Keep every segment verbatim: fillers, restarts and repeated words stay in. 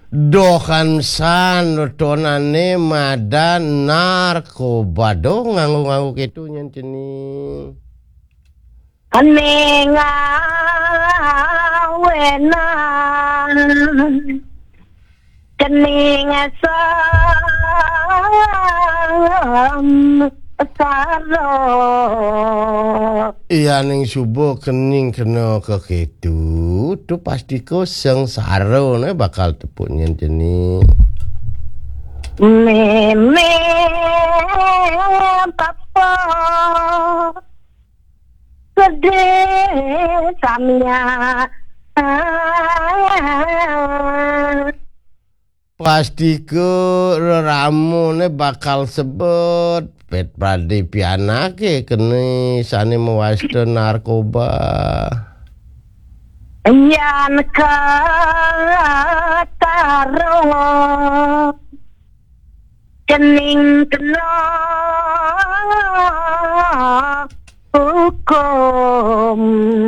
Dohan san tonane madan narkoba do nganggo-nganggo kitu nyen cening. Ane ngawenan cening sam saro. Iya ning subuh kening kena ke kitu tu pasti kosong saro ne bakal tepuk nyen cening. Meme papa gede samia pasti ke ramune bakal sebut pet pradi pianake kene sane mewasta narkoba yan ka taro kening kena hukum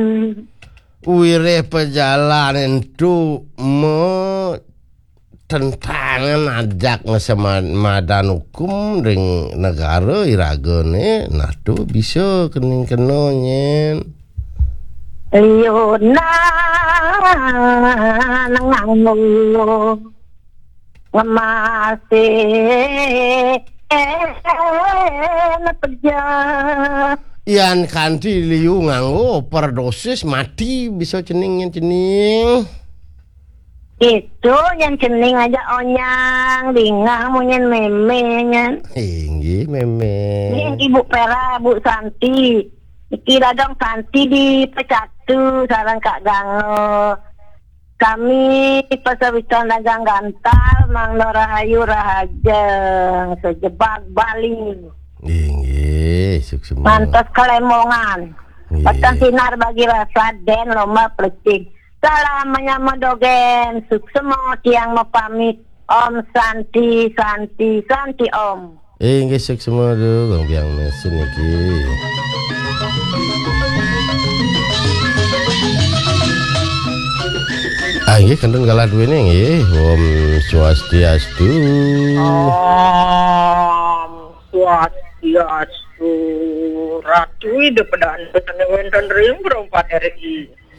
wire perjalanan tu me tentangan ajak ngesemadan hukum ring negara iragone nah tu bisa kening kena nyen liuna nangangu ngemasi nepejah Ian kanti liu nganggo overdosis mati bisa cening yang cening. Itu yang cening aja onyang, lingah munyen meme nyen. Inggih meme. Ini Ibu Pera, Bu Santi. Iki dadong Santi di Pecatu sareng Kak Gango. Kami pesawitan dagang gantal Mang Norahayu Rahaja sejebak Bali. Inggih, sukses. Mantos kelemongan. Petang sinar bagi rasa den lomba plecing. Salam menyamodogen. Sukses mau tiang mau pamit. Om Santi, Santi, Santi Om. Inggih sukses semua tuh, bang biang mesin iki. Ah, nggih kenten kala duwene nggih. Om Swastiastu. Om Swastiastu. Ratu hidup dan wonten ring berempat R I.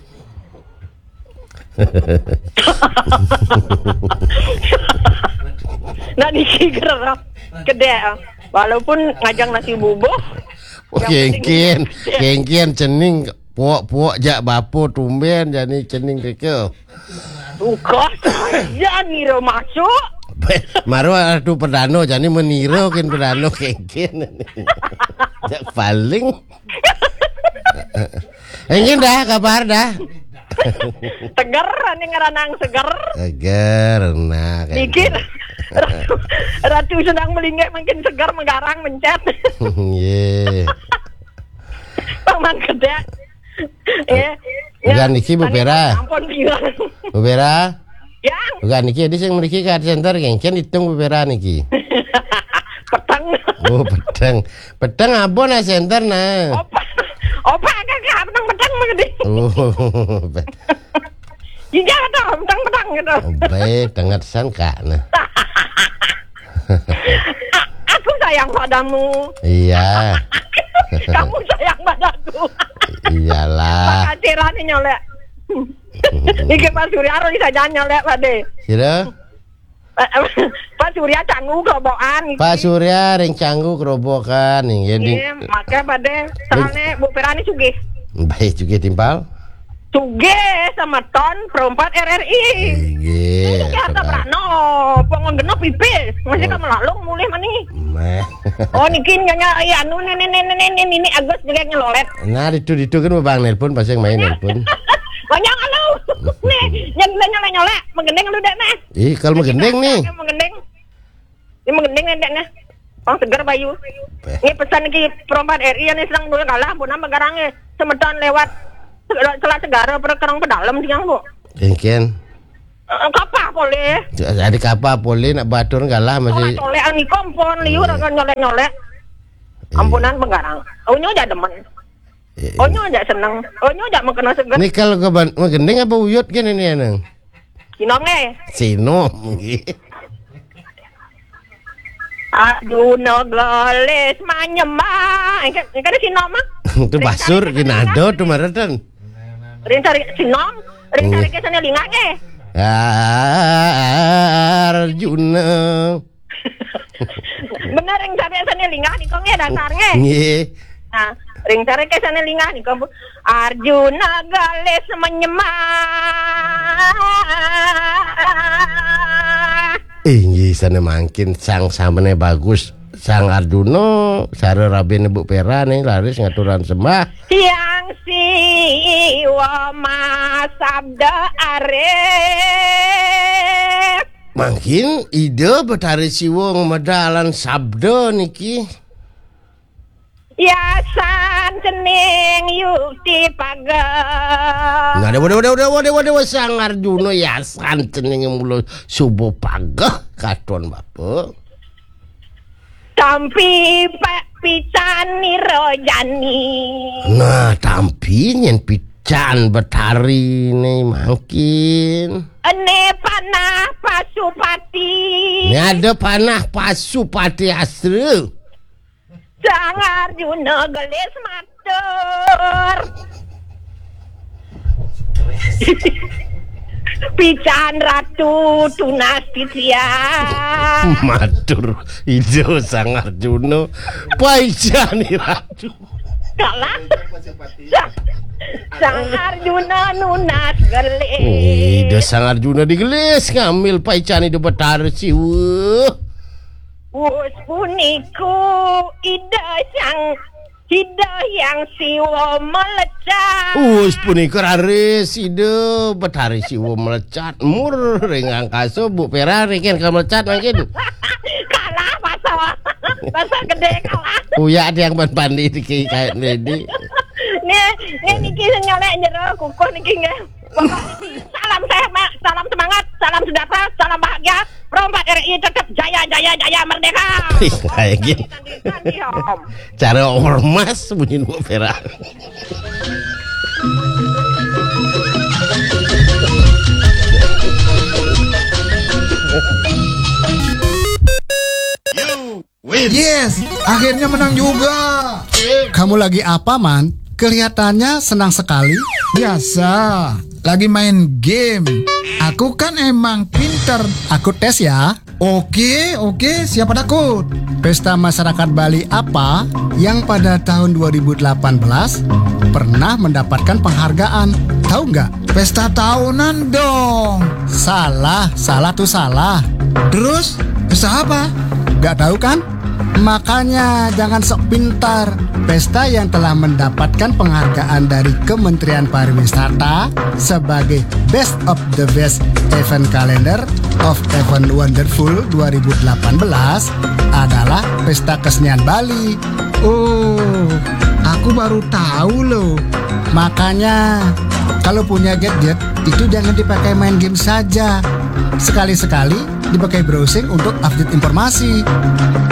Nah niki gerap gede walaupun ngajang nasi bubuk. Oh, kengken, kengken cening puak-puak jak bapo tumben jani cening keke. Bukan, ya niro masuk. Maru atu perdano jani meniro kin perdano kengken. Jak paling. Engin dah kabar dah. Seger nih ngeranang seger. Seger nah. Bikin ratu, ratu sedang melingek makin segar menggarang mencet. Ye. Mang gede. Eh. Bukan niki Bu Pera. Ampun kira. Bu Pera. Yang. Bukan niki di sing mriki ka center kengken hitung Bu Pera niki. Petang. Oh, petang. Petang abon na center na. Opa. Opa kakak petang petang menggede. Oh. Iya dah petang petang gitu. Oh, baik, dengar sangka nah. Aku sayang padamu. Iya. Kamu sayang padaku. Iyalah. Pak Acirani nyolek. Iki Pak Surya harus bisa nyolek pade. Sira? Pak Surya canggu kerobokan. Pak Surya ring canggu kerobokan nggih. Iya, maka pade soalnya Bu Perani sugih. Baik juga timpal. Sugih sama ton perempat R R I. Nggih. Ini harta prano, pongon genep pipis. Masih kamu lalung mulih mani. Meh. Oh niki nyonya iya anu ini ini ini ini Agus juga ngelolet. Nah, itu-itu kan Bang nelpon pas yang main nelpon. Banyak alo. Nih, yang nyolek-nyolek, menggendeng lu dek nah. Ih, kalau menggendeng nih. Menggendeng. Ini menggendeng nih deknya. Pang segar bayu. Ini pesan iki perempat R I yang sedang dulu kalah, bu nama garangnya semeton lewat selat segara perkerang pedalem siang bu. Kengken. Kapah boleh. Jadi kapah boleh nak batur kalah masih. Oleh ani kompon liur akan nyolek-nyolek. Ampunan penggarang. Onyo aja demen. Onyo aja seneng. Onyo aja mau kena segar. Ini kalau ke menggendeng apa uyut kan ini anang? Sinom nih. Sinom nggih. Arjuna gelis manyemah. Kan sinom mah. Itu basur kinado tuh maratan. Ring cari sinom, ring cari ke sana linga ke. Arjuna. Bener ring cari ke sana linga nih kong ya dasarnya. Nggih. Nah, ring cari ke sana linga nih kong. Arjuna gelis menyemah. Eh, nggih sana mangkin sang samene bagus. Sang Arjuna sare rabine Bu Pera nih laris ngaturan sembah. Yang siwa masabda arep. Mangkin ide betari siwo ngemedalan sabda niki. Yasan cening yukti pagah. Nah, waduh waduh waduh waduh waduh sang Arjuna yasan cenenge mulo subuh pagah katon bapak. Tampi pak picani rojani. Nah, tampi nyen pican betari nih mangkin. Ene panah pasupati. Ini ada panah pasupati asri. Sang Arjuna gelis matur. Pican ratu tunas titya. Matur ijo sang Arjuna paicani ratu. Kalah. Sang Arjuna nunas gelis. Ido sang Arjuna digelis ngambil paicani do betari siweuh. Wus puniku ida sang ida yang siwo melecat. Us punika raris ide betari siwo melecat mur ringang kaso Bu Pera ringin ka melecat mangkin. Kalah pasal pasal gede kalah. Uya ada yang ban-bandi iki kayak Dedi. Nih, nih niki nyolek jero kukuh niki nggih. Salam sehat, salam semangat, salam sejahtera, salam bahagia. Perompak R I tetap jaya jaya jaya merdeka. Kayak gini. Cara ormas bunyi Bu Pera. Yes, akhirnya menang juga. Kamu lagi apa, Man? Kelihatannya senang sekali. Biasa, lagi main game. Aku kan emang pinter. Aku tes ya. Oke, oke, siapa takut? Pesta masyarakat Bali apa yang pada tahun dua ribu delapan belas pernah mendapatkan penghargaan? Tahu nggak? Pesta tahunan dong. Salah, salah tuh salah. Terus, pesta apa? Nggak tahu kan? Makanya jangan sok pintar. Pesta yang telah mendapatkan penghargaan dari Kementerian Pariwisata sebagai Best of the Best Event Calendar of Event Wonderful dua ribu delapan belas adalah Pesta Kesenian Bali. Oh, aku baru tahu loh. Makanya kalau punya gadget itu jangan dipakai main game saja. Sekali-sekali dipakai browsing untuk update informasi.